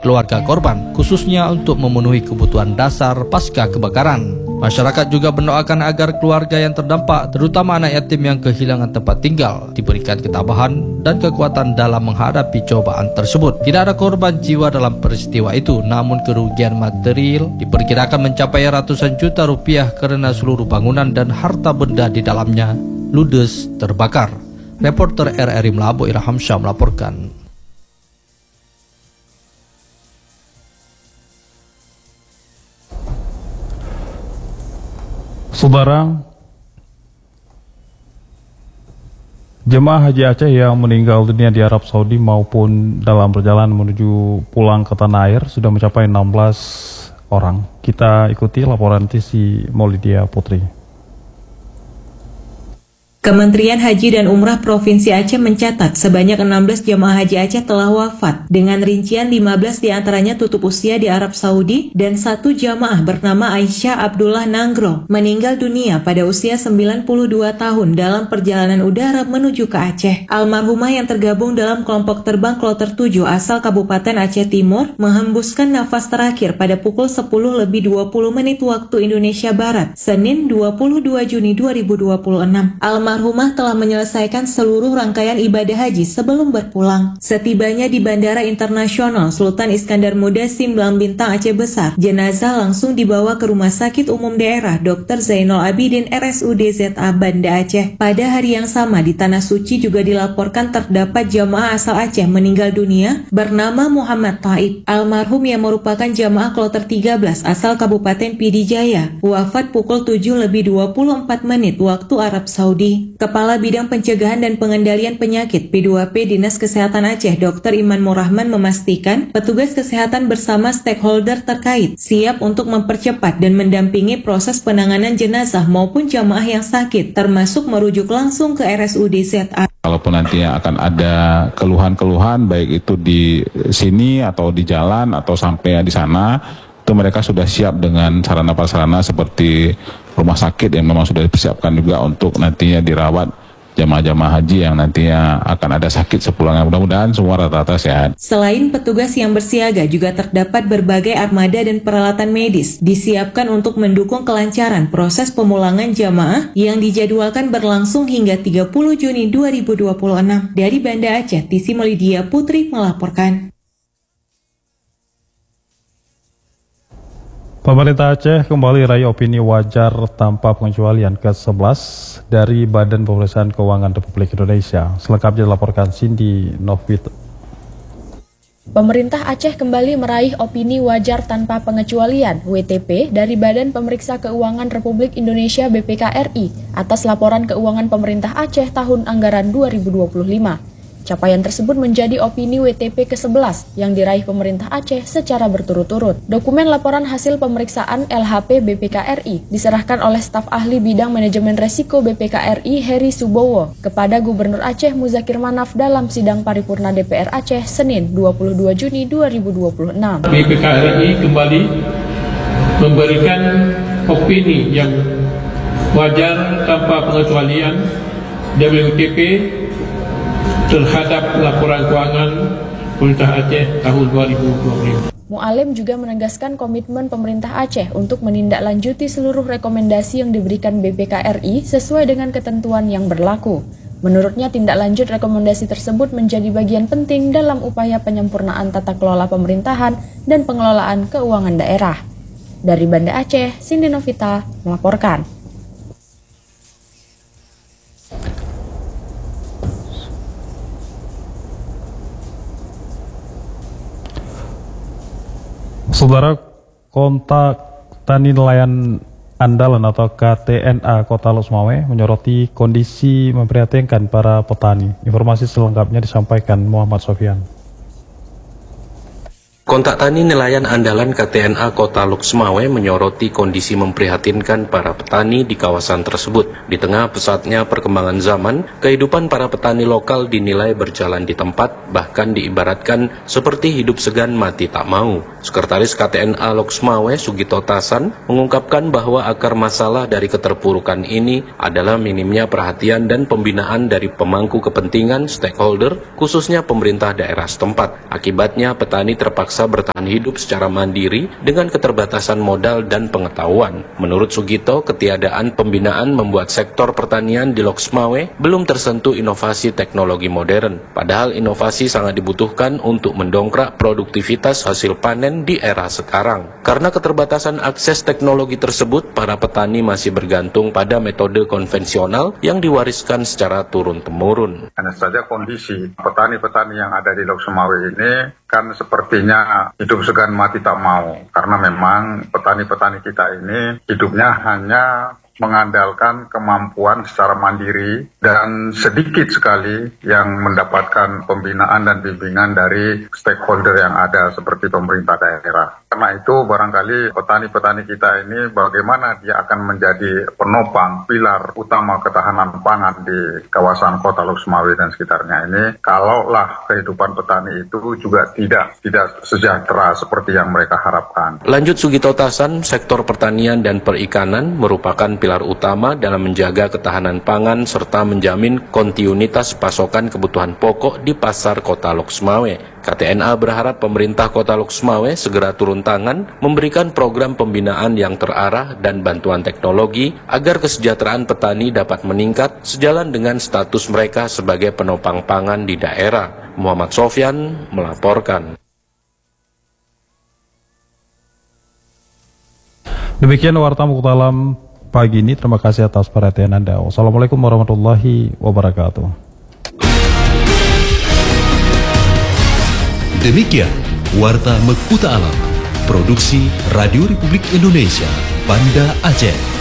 keluarga korban, khususnya untuk memenuhi kebutuhan dasar pasca kebakaran. Masyarakat juga mendoakan agar keluarga yang terdampak, terutama anak yatim yang kehilangan tempat tinggal, diberikan ketabahan dan kekuatan dalam menghadapi cobaan tersebut. Tidak ada korban jiwa dalam peristiwa itu, namun kerugian material diperkirakan mencapai ratusan juta rupiah karena seluruh bangunan dan harta benda di dalamnya ludes terbakar. Reporter RRI Melabu Irham Syah melaporkan. Saudara, jemaah haji Aceh yang meninggal dunia di Arab Saudi maupun dalam perjalanan menuju pulang ke tanah air sudah mencapai 16 orang. Kita ikuti laporan Tisi Maulidia Putri. Kementerian Haji dan Umrah Provinsi Aceh mencatat sebanyak 16 jemaah haji Aceh telah wafat, dengan rincian 15 diantaranya tutup usia di Arab Saudi dan 1 jamaah bernama Aisyah Abdullah Nanggro meninggal dunia pada usia 92 tahun dalam perjalanan udara menuju ke Aceh. Almarhumah yang tergabung dalam kelompok terbang Kloter 7 asal Kabupaten Aceh Timur menghembuskan nafas terakhir pada pukul 10:20 waktu Indonesia Barat, Senin 22 Juni 2026. Almarhumah telah menyelesaikan seluruh rangkaian ibadah haji sebelum berpulang. Setibanya di Bandara Internasional Sultan Iskandar Muda Simblang Bintang Aceh Besar, jenazah langsung dibawa ke Rumah Sakit Umum Daerah Dr. Zainal Abidin RSUD ZA Banda Aceh. Pada hari yang sama di Tanah Suci juga dilaporkan terdapat jamaah asal Aceh meninggal dunia bernama Muhammad Taib. Almarhum yang merupakan jamaah Kloter 13 asal Kabupaten Pidijaya, wafat pukul 7:24 waktu Arab Saudi. Kepala Bidang Pencegahan dan Pengendalian Penyakit P2P Dinas Kesehatan Aceh Dr. Iman Murahman memastikan petugas kesehatan bersama stakeholder terkait siap untuk mempercepat dan mendampingi proses penanganan jenazah maupun jamaah yang sakit, termasuk merujuk langsung ke RSUD ZA. Kalaupun nantinya akan ada keluhan-keluhan baik itu di sini atau di jalan atau sampai di sana, itu mereka sudah siap dengan sarana-prasarana seperti rumah sakit yang memang sudah dipersiapkan juga untuk nantinya dirawat jamaah-jamaah haji yang nantinya akan ada sakit sepulangnya. Mudah-mudahan semua rata-rata sehat. Selain petugas yang bersiaga, juga terdapat berbagai armada dan peralatan medis disiapkan untuk mendukung kelancaran proses pemulangan jamaah yang dijadwalkan berlangsung hingga 30 Juni 2026. Dari Banda Aceh, Tisi Maulidia Putri melaporkan. Pemerintah Aceh kembali raih opini wajar tanpa pengecualian ke-11 dari Badan Pemeriksa Keuangan Republik Indonesia. Selengkapnya dilaporkan Cindy Novita. Pemerintah Aceh kembali meraih opini wajar tanpa pengecualian (WTP) dari Badan Pemeriksa Keuangan Republik Indonesia BPKRI atas laporan keuangan pemerintah Aceh tahun anggaran 2025. Capaian tersebut menjadi opini WTP ke-11 yang diraih pemerintah Aceh secara berturut-turut. Dokumen laporan hasil pemeriksaan LHP BPKRI diserahkan oleh staf ahli bidang manajemen resiko BPKRI Heri Subowo kepada Gubernur Aceh Muzakir Manaf dalam sidang paripurna DPR Aceh Senin 22 Juni 2026. BPKRI kembali memberikan opini yang wajar tanpa pengecualian WTP terhadap laporan keuangan pemerintah Aceh tahun 2025. Mu'alim juga menegaskan komitmen pemerintah Aceh untuk menindaklanjuti seluruh rekomendasi yang diberikan BPKRI sesuai dengan ketentuan yang berlaku. Menurutnya, tindak lanjut rekomendasi tersebut menjadi bagian penting dalam upaya penyempurnaan tata kelola pemerintahan dan pengelolaan keuangan daerah. Dari Banda Aceh, Cindy Novita melaporkan. Saudara, kontak tani nelayan andalan atau KTNA Kota Lok Sumawe menyoroti kondisi memprihatinkan para petani. Informasi selengkapnya disampaikan Muhammad Sofyan. Kontak tani nelayan andalan KTNA Kota Lok Sumawe menyoroti kondisi memprihatinkan para petani di kawasan tersebut. Di tengah pesatnya perkembangan zaman, kehidupan para petani lokal dinilai berjalan di tempat, bahkan diibaratkan seperti hidup segan mati tak mau. Sekretaris KTNA Lok Sumawe, Sugito Tasan, mengungkapkan bahwa akar masalah dari keterpurukan ini adalah minimnya perhatian dan pembinaan dari pemangku kepentingan stakeholder, khususnya pemerintah daerah setempat. Akibatnya petani terpaksa terpaksa bertahan hidup secara mandiri dengan keterbatasan modal dan pengetahuan. Menurut Sugito, ketiadaan pembinaan membuat sektor pertanian di Lok Semawe belum tersentuh inovasi teknologi modern. Padahal inovasi sangat dibutuhkan untuk mendongkrak produktivitas hasil panen di era sekarang. Karena keterbatasan akses teknologi tersebut, para petani masih bergantung pada metode konvensional yang diwariskan secara turun-temurun. Hanya saja kondisi petani-petani yang ada di Lok Semawe ini kan sepertinya hidup segan mati tak mau. Karena memang petani-petani kita ini hidupnya hanya mengandalkan kemampuan secara mandiri dan sedikit sekali yang mendapatkan pembinaan dan bimbingan dari stakeholder yang ada seperti pemerintah daerah. Karena itu barangkali petani-petani kita ini bagaimana dia akan menjadi penopang pilar utama ketahanan pangan di kawasan kota Lok Semawe dan sekitarnya ini, kalaulah kehidupan petani itu juga tidak sejahtera seperti yang mereka harapkan. Lanjut Sugito Tasan, sektor pertanian dan perikanan merupakan pilar utama dalam menjaga ketahanan pangan serta menjamin kontinuitas pasokan kebutuhan pokok di pasar kota Lok Semawe. KTNA berharap pemerintah kota Lok Semawe segera turun tangan, memberikan program pembinaan yang terarah dan bantuan teknologi agar kesejahteraan petani dapat meningkat sejalan dengan status mereka sebagai penopang pangan di daerah. Muhammad Sofyan melaporkan. Demikian Warta Muktalam pagi ini. Terima kasih atas perhatian Anda. Wassalamualaikum warahmatullahi wabarakatuh. Demikian Warta Mekuta Alam, produksi Radio Republik Indonesia, Banda Aceh.